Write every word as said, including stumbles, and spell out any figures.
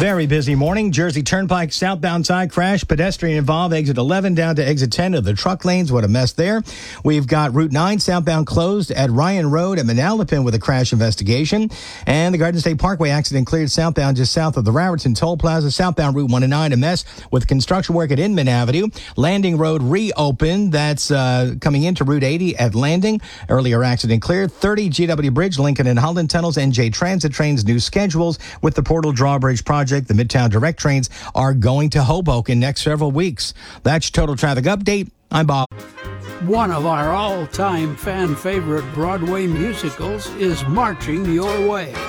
Very busy morning. Jersey Turnpike southbound side crash. Pedestrian involved. Exit eleven down to exit ten of the truck lanes. What a mess there. We've got Route nine southbound closed at Ryan Road at Manalapan with a crash investigation. And the Garden State Parkway accident cleared southbound just south of the Raritan Toll Plaza. Southbound Route one and nine a mess with construction work at Inman Avenue. Landing Road reopened. That's uh, coming into Route eighty at Landing. Earlier accident cleared. thirty G W Bridge, Lincoln and Holland Tunnels, N J Transit trains new schedules with the Portal Drawbridge project. The Midtown Direct trains are going to Hoboken next several weeks. That's your Total Traffic Update. I'm Bob. One of our all-time fan favorite Broadway musicals is marching your way.